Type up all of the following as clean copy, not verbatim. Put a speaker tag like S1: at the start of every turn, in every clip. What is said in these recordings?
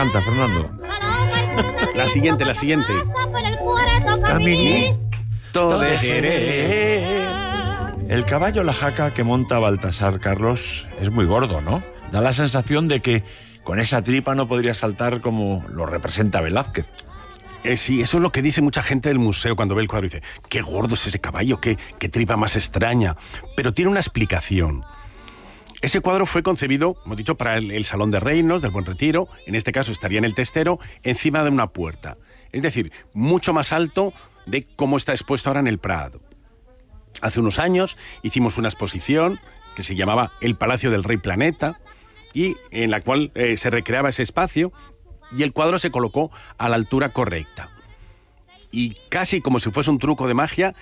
S1: Canta, Fernando.
S2: La siguiente.
S1: Caminito de Jerez. El caballo La Jaca que monta Baltasar, Carlos, es muy gordo, ¿no? Da la sensación de que con esa tripa no podría saltar como lo representa Velázquez.
S2: Sí, eso es lo que dice mucha gente del museo cuando ve el cuadro. Dice, qué gordo es ese caballo, qué tripa más extraña. Pero tiene una explicación. Ese cuadro fue concebido, hemos dicho, para el Salón de Reinos del Buen Retiro. En este caso estaría en el testero, encima de una puerta. Es decir, mucho más alto de cómo está expuesto ahora en el Prado. Hace unos años hicimos una exposición que se llamaba El Palacio del Rey Planeta y en la cual se recreaba ese espacio y el cuadro se colocó a la altura correcta. Y casi como si fuese un truco de magia,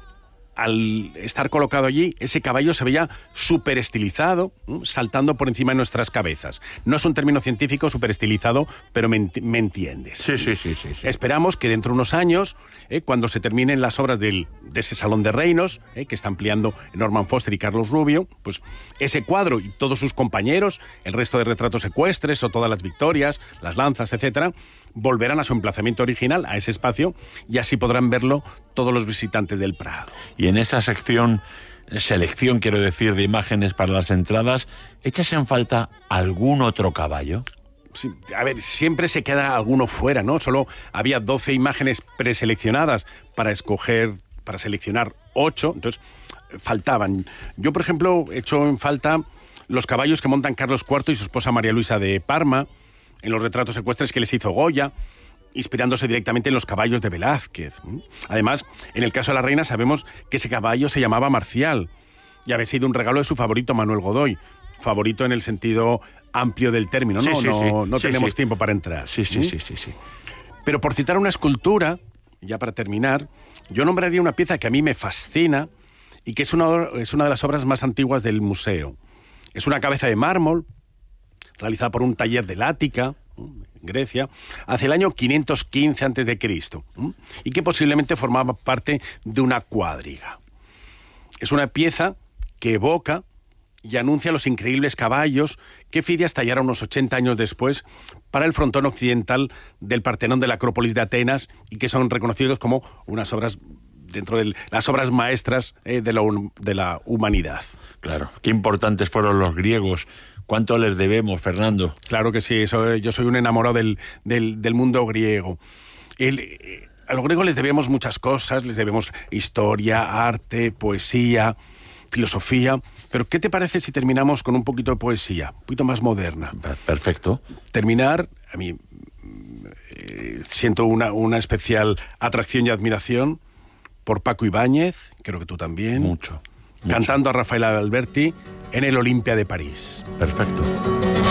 S2: al estar colocado allí, ese caballo se veía súper estilizado, saltando por encima de nuestras cabezas. No es un término científico, súper estilizado, pero me entiendes.
S1: Sí.
S2: Esperamos que dentro de unos años, cuando se terminen las obras de ese Salón de Reinos, que está ampliando Norman Foster y Carlos Rubio, pues ese cuadro y todos sus compañeros, el resto de retratos ecuestres o todas las victorias, las lanzas, etcétera, volverán a su emplazamiento original, a ese espacio, y así podrán verlo todos los visitantes del Prado.
S1: Y en esa selección, quiero decir, de imágenes para las entradas, ¿echas en falta algún otro caballo?
S2: Sí, a ver, siempre se queda alguno fuera, ¿no? Solo había 12 imágenes preseleccionadas para seleccionar 8, entonces faltaban. Yo, por ejemplo, echo en falta los caballos que montan Carlos IV y su esposa María Luisa de Parma, en los retratos ecuestres que les hizo Goya, inspirándose directamente en los caballos de Velázquez. Además, en el caso de la reina sabemos que ese caballo se llamaba Marcial y había sido un regalo de su favorito Manuel Godoy. Favorito en el sentido amplio del término, ¿no? No tenemos tiempo para entrar.
S1: Sí.
S2: Pero por citar una escultura, ya para terminar, yo nombraría una pieza que a mí me fascina y que es una de las obras más antiguas del museo. Es una cabeza de mármol realizada por un taller de Lática, en Grecia, hacia el año 515 a.C., y que posiblemente formaba parte de una cuadriga. Es una pieza que evoca y anuncia los increíbles caballos que Fidias tallara unos 80 años después para el frontón occidental del Partenón de la Acrópolis de Atenas y que son reconocidos como unas obras dentro de las obras maestras de la humanidad.
S1: Claro, qué importantes fueron los griegos. ¿Cuánto les debemos, Fernando?
S2: Claro que sí, yo soy un enamorado del mundo griego. A los griegos les debemos muchas cosas, les debemos historia, arte, poesía, filosofía. Pero ¿qué te parece si terminamos con un poquito de poesía, un poquito más moderna?
S1: Perfecto.
S2: Terminar, a mí siento una especial atracción y admiración por Paco Ibáñez, creo que tú también.
S1: Mucho.
S2: Cantando a Rafael Alberti en el Olimpia de París.
S1: Perfecto.